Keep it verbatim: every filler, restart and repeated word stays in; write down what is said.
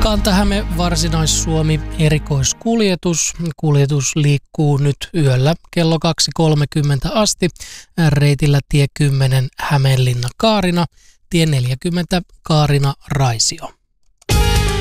Kanta-Häme Varsinais-Suomi erikoiskuljetus. Kuljetus liikkuu nyt yöllä kello kaksi kolmekymmentä asti reitillä tie kymmenen Hämeenlinna Kaarina, tie neljäkymmentä Kaarina Raisio.